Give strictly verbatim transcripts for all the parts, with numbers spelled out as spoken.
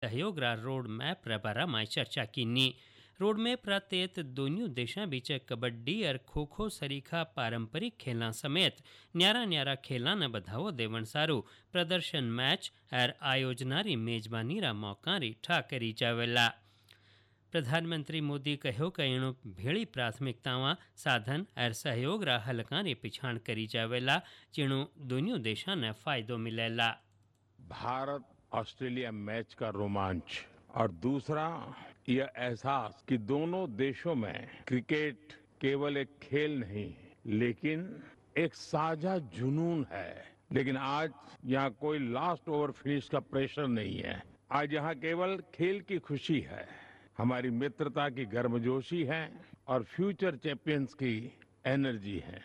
सहयोग रा road map रा बारा में चर्चा कीनी। रोड मैप रा तहत दोनों देशों बीच कबड्डी और खो खो सरीखा पारंपरिक खेलों समेत न्यारा न्यारा खेलों ने बढ़ावो देवन सारू प्रदर्शन मैच और आयोजनारी मेजबानी रा मौका री ठा करी जावेला। प्रधानमंत्री मोदी कहो कि एणु भेड़ी प्राथमिकतावां साधन और सहयोग रा हलका री पिछाण करी जावेला जेणु दोनों देशों ने फायदो मिलेला। भारत ऑस्ट्रेलिया मैच का रोमांच और दूसरा यह एहसास कि दोनों देशों में क्रिकेट केवल एक खेल नहीं लेकिन एक साझा जुनून है। लेकिन आज यहाँ कोई लास्ट ओवर फिनिश का प्रेशर नहीं है। आज यहाँ केवल खेल की खुशी है, हमारी मित्रता की गर्मजोशी है और फ्यूचर चैंपियंस की एनर्जी है।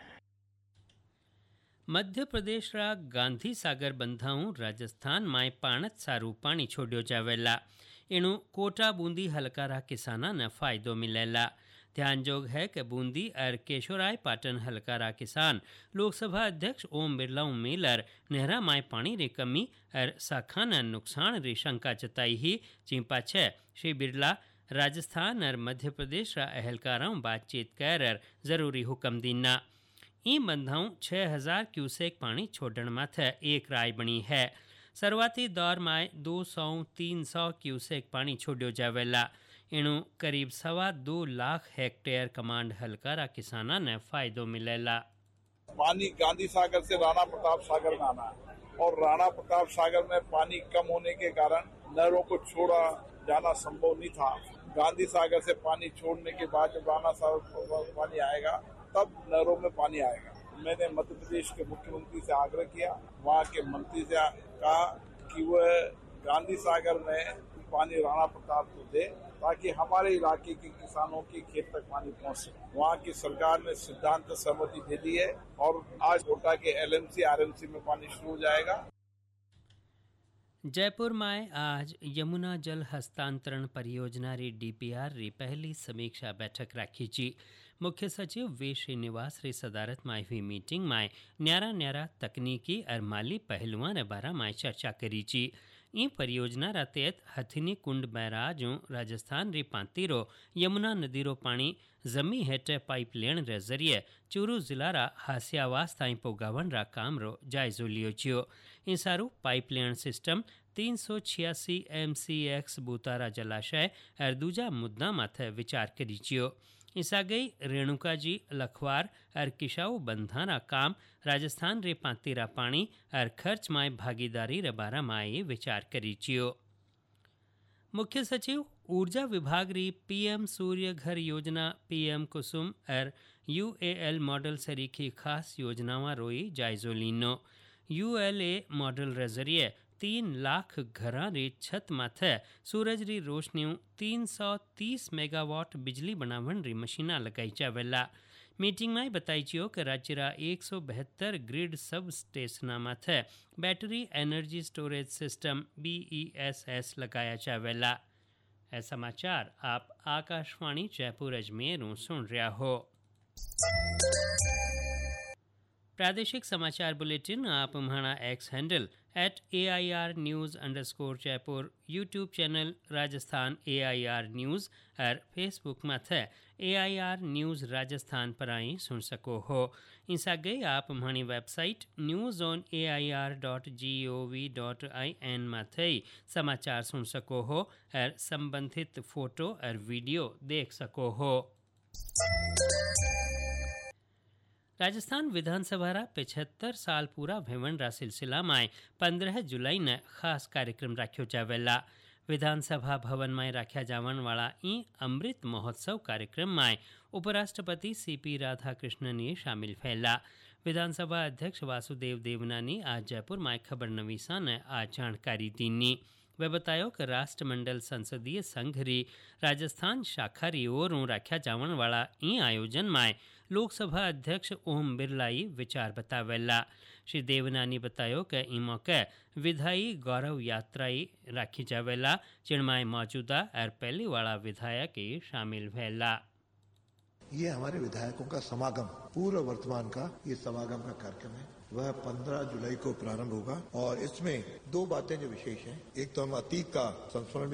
मध्य प्रदेश रा गांधी सागर बंधाऊ राजस्थान माय पाणत सारू पानी छोड़ो जावेला। एणु कोटा बूंदी हलका रा किसाना ने फायदो मिलेला। ध्यानजोग है कि बूंदी और केशोराय पाटन हलका रा किसान लोकसभा अध्यक्ष Om Birla Miller Nahra my पानी री कमी और शाखा न नुकसान री शंका जताई ही जी पाछे श्री बिरला राजस्थान और मध्य प्रदेश रा अहलकारों बातचीत कर जरूरी हुक्म दीना। ई बंधाऊ छः हजार क्यूसेक पानी छोड़न माथे एक राय बनी है। शुरुआती दौर में दो सौ तीन सौ क्यूसेक पानी छोड़ो जावेला। एणु करीब सवा दो लाख हेक्टेयर कमांड हलकारा किसाना ने फायदो मिलेला। पानी गांधी सागर से राणा प्रताप सागर में आना है और राणा प्रताप सागर में पानी कम होने के कारण नहरों को छोड़ा जाना संभव नहीं था। गांधी सागर से पानी छोड़ने के बाद जब राणा सागर में पानी आएगा तब नहरों में पानी आएगा। मैंने मध्य प्रदेश के मुख्यमंत्री से आग्रह किया, वहाँ के मंत्री से कहा कि वह गांधी सागर में पानी राणा प्रताप को दे ताकि हमारे इलाके के किसानों के खेत तक पानी पहुँच सके। वहाँ की सरकार ने सिद्धांत सहमति दे दी है और आज कोटा के एलएमसी आरएमसी में पानी शुरू हो जाएगा। जयपुर में आज यमुना जल हस्तांतरण परियोजना री डीपीआर री पहली समीक्षा बैठक राखी जी। मुख्य सचिव वी श्रीनिवास री सदारत में हुई मीटिंग में न्यारा न्यारा तकनीकी और माली पहलुओं रे बारा में चर्चा करी जी। ई परियोजना रा तहत हथिनी कुंड बैराज राजस्थान री पांतीरो यमुना नदी रो पानी जमी हेठे पाइपलाइन रे जरिए चूरू जिला रा हासियावास ताई पोगावन रा काम रो जायजो लियो छियो। ई सारू पाइपलाइन सिस्टम तीन सौ छियासी एम सी एक्स बूतारा जलाशय और दूजा मुद्दा माथे विचार करी छियो। इसा गई रेणुका जी लखवार और किशाऊ बंधारा काम राजस्थान रे पांतीरा पानी और खर्च माय भागीदारी रे बारा माए विचार करी छियो। मुख्य सचिव ऊर्जा विभाग री पीएम सूर्य घर योजना पीएम कुसुम और यूएएल मॉडल सरीखी खास योजनावां रोई जायजो लीनो। यूएलए मॉडल रे जरिए तीन लाख घरां री छत माथे सूरज री रोशनी तीन सौ तीस मेगावाट बिजली बनावन री मशीना लगाई जावेला। मीटिंग में बताई चियो कि राज्य रा एक सौ बहत्तर ग्रिड सब स्टेशना माथे battery energy storage system BESS लगाया जावेला। ए समाचार आप आकाशवाणी जयपुर अजमेर सुन रहा हो। प्रादेशिक समाचार बुलेटिन आप हमारा x handle at A I R news underscore Jaipur, YouTube channel Rajasthan A I R news और फेसबुक माथे ए आई आर न्यूज़ राजस्थान पर आई सुन सको हो। इस आगे आप हमारी website news on A I R dot G O V dot I N माथे समाचार सुन सको हो और संबंधित फोटो और वीडियो देख सको हो। राजस्थान विधानसभा रा पचहत्तर साल पूरा भेवन रा सिलसिला में पंद्रह जुलाई ने खास कार्यक्रम राख्यो जावेला। विधानसभा भवन में राख्या जावन वाला ई अमृत महोत्सव कार्यक्रम में उपराष्ट्रपति सीपी राधाकृष्णन ने शामिल फैला। विधानसभा अध्यक्ष वासुदेव देवनानी आज जयपुर में खबर नवीसा ने आज जानकारी दीनी। वे बतायो कि राष्ट्रमंडल संसदीय संघ री राजस्थान शाखा री ओरों राख्या जावन वाला ई आयोजन में लोकसभा अध्यक्ष ओम बिरलाई विचार बतावेला। श्री देवनानी बतायो कि ई मौके विधायी गौरव यात्राई राखी जावेला, जिनमें मौजूदा और पहली वाला विधायक शामिल भेला। ये हमारे विधायकों का समागम, पूर्व वर्तमान का ये समागम का कार्यक्रम है। वह पंद्रह जुलाई को प्रारंभ होगा और इसमें दो बातें जो विशेष हैं, एक तो हम अतीत का संस्मरण